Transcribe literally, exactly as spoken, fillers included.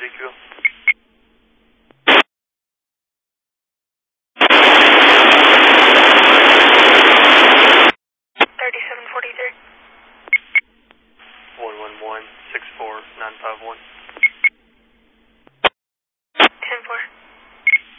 J Q L. thirty-seven forty-three. one one one, six four nine five one.